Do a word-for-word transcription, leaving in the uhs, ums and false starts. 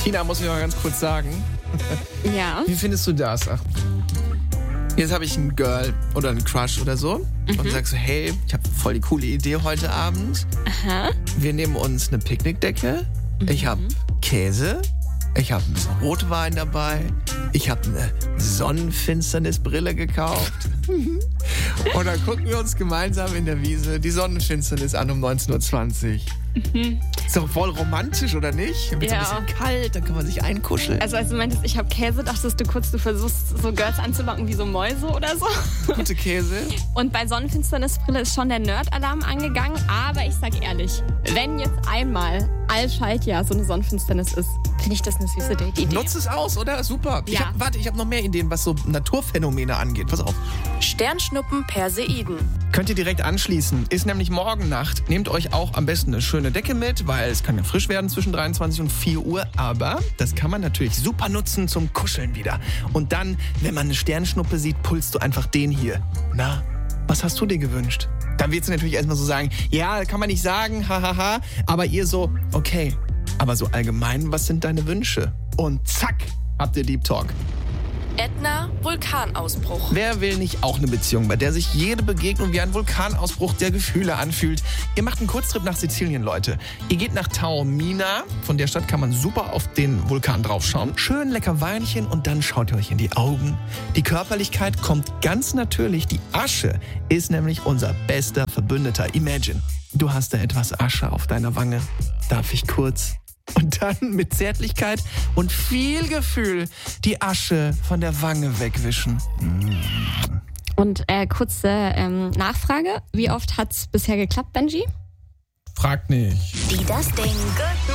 Tina, muss ich mal ganz kurz sagen. Ja. Wie findest du das? Ach, jetzt habe ich ein Girl oder einen Crush oder so mhm. und sagst so, hey, ich habe voll die coole Idee heute Abend. Aha. Wir nehmen uns eine Picknickdecke. Mhm. Ich habe Käse. Ich habe ein bisschen Rotwein dabei. Ich habe eine Sonnenfinsternisbrille gekauft. Und dann gucken wir uns gemeinsam in der Wiese die Sonnenfinsternis an um neunzehn Uhr zwanzig. Mhm. Ist doch voll romantisch, oder nicht? Wird ja. so ein bisschen kalt, dann kann man sich einkuscheln. Also als du meintest, ich habe Käse, dachtest du kurz, du versuchst so Girls anzulocken wie so Mäuse oder so. Gute Käse. Und bei Sonnenfinsternisbrille ist schon der Nerd-Alarm angegangen. Aber ich sag ehrlich, wenn jetzt einmal Allschaltjahr so eine Sonnenfinsternis ist, finde ich das eine süße Date-Idee. Nutz es aus, oder? Super. Ich ja. hab, warte, ich habe noch mehr Ideen, was so Naturphänomene angeht. Pass auf. Sternschnuppen Perseiden. Könnt ihr direkt anschließen. Ist nämlich morgen Nacht. Nehmt euch auch am besten eine schöne Decke mit, weil es kann ja frisch werden zwischen dreiundzwanzig und vier Uhr. Aber das kann man natürlich super nutzen zum Kuscheln wieder. Und dann, wenn man eine Sternschnuppe sieht, pulst du einfach den hier. Na, was hast du dir gewünscht? Dann wird sie natürlich erstmal so sagen, ja, kann man nicht sagen, hahaha. Aber ihr so, okay, aber so allgemein, was sind deine Wünsche? Und zack, habt ihr Deep Talk. Ätna, Vulkanausbruch. Wer will nicht auch eine Beziehung, bei der sich jede Begegnung wie ein Vulkanausbruch der Gefühle anfühlt? Ihr macht einen Kurztrip nach Sizilien, Leute. Ihr geht nach Taormina. Von der Stadt kann man super auf den Vulkan draufschauen. Schön lecker Weinchen und dann schaut ihr euch in die Augen. Die Körperlichkeit kommt ganz natürlich. Die Asche ist nämlich unser bester Verbündeter. Imagine, du hast da etwas Asche auf deiner Wange. Darf ich kurz? Und dann mit Zärtlichkeit und viel Gefühl die Asche von der Wange wegwischen. Und äh, kurze ähm, Nachfrage. Wie oft hat's bisher geklappt, Benji? Fragt nicht. Die das Ding. Good